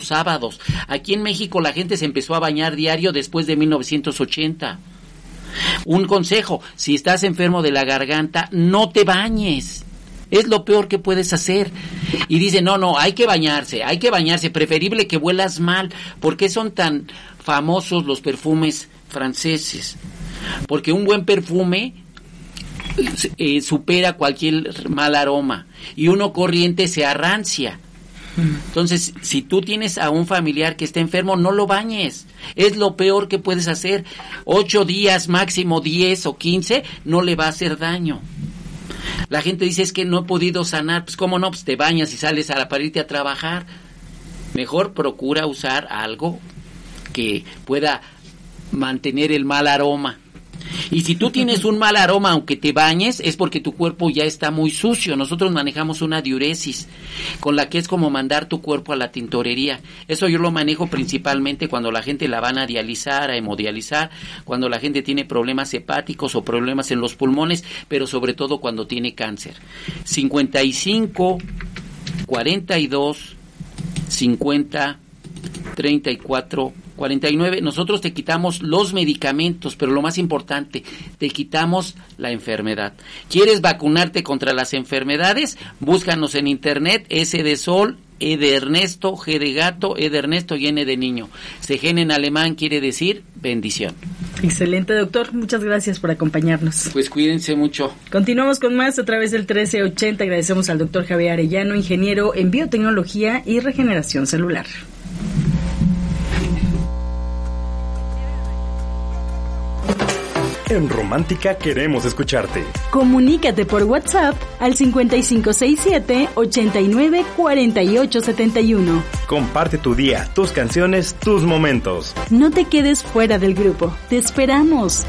sábados. Aquí en México la gente se empezó a bañar diario después de 1980. Un consejo, si estás enfermo de la garganta, no te bañes. Es lo peor que puedes hacer. Y dice, no, hay que bañarse, preferible que huelas mal. ¿Por qué son tan famosos los perfumes franceses? Porque un buen perfume supera cualquier mal aroma, y uno corriente se arrancia. Entonces, si tú tienes a un familiar que está enfermo, no lo bañes. Es lo peor que puedes hacer. 8 días, máximo 10 o 15, no le va a hacer daño. La gente dice, es que no he podido sanar. Pues cómo no, pues te bañas y sales para irte a trabajar. Mejor procura usar algo que pueda mantener el mal aroma. Y si tú tienes un mal aroma aunque te bañes, es porque tu cuerpo ya está muy sucio. Nosotros manejamos una diuresis, con la que es como mandar tu cuerpo a la tintorería. Eso yo lo manejo principalmente cuando la gente la van a dializar, a hemodializar, cuando la gente tiene problemas hepáticos o problemas en los pulmones, pero sobre todo cuando tiene cáncer. 55 42 50 34 49, nosotros te quitamos los medicamentos, pero lo más importante, te quitamos la enfermedad. ¿Quieres vacunarte contra las enfermedades? Búscanos en internet, S de sol, E de Ernesto, G de gato, E de Ernesto y N de niño. Segen en alemán quiere decir bendición. Excelente, doctor. Muchas gracias por acompañarnos. Pues cuídense mucho. Continuamos con más a través del 1380. Agradecemos al doctor Javier Arellano, ingeniero en biotecnología y regeneración celular. En Romántica queremos escucharte. Comunícate por WhatsApp al 5567-894871. Comparte tu día, tus canciones, tus momentos. No te quedes fuera del grupo. Te esperamos.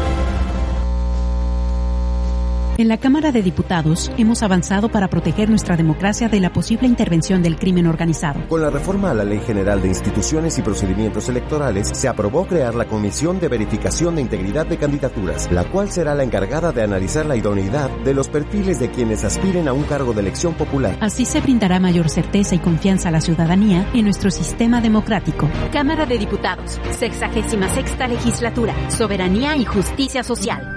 En la Cámara de Diputados hemos avanzado para proteger nuestra democracia de la posible intervención del crimen organizado. Con la reforma a la Ley General de Instituciones y Procedimientos Electorales, se aprobó crear la Comisión de Verificación de Integridad de Candidaturas, la cual será la encargada de analizar la idoneidad de los perfiles de quienes aspiren a un cargo de elección popular. Así se brindará mayor certeza y confianza a la ciudadanía en nuestro sistema democrático. Cámara de Diputados, 66ª Legislatura, Soberanía y Justicia Social.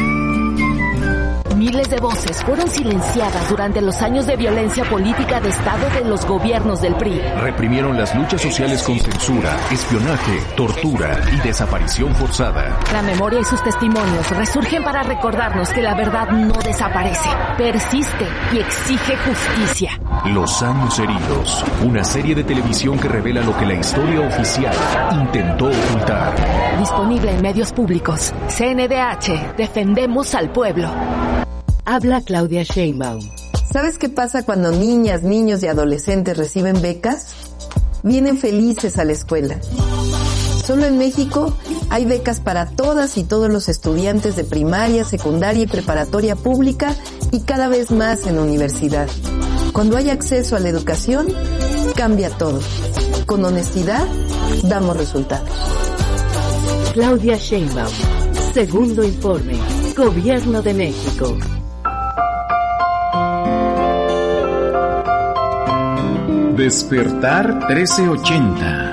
Miles de voces fueron silenciadas durante los años de violencia política de Estado de los gobiernos del PRI. Reprimieron las luchas sociales con censura, espionaje, tortura y desaparición forzada. La memoria y sus testimonios resurgen para recordarnos que la verdad no desaparece, persiste y exige justicia. Los años heridos, una serie de televisión que revela lo que la historia oficial intentó ocultar. Disponible en medios públicos. CNDH, defendemos al pueblo. Habla Claudia Sheinbaum. ¿Sabes qué pasa cuando niñas, niños y adolescentes reciben becas? Vienen felices a la escuela. Solo en México hay becas para todas y todos los estudiantes de primaria, secundaria y preparatoria pública y cada vez más en universidad. Cuando hay acceso a la educación, cambia todo. Con honestidad, damos resultados. Claudia Sheinbaum. Segundo informe. Gobierno de México. Despertar 1380.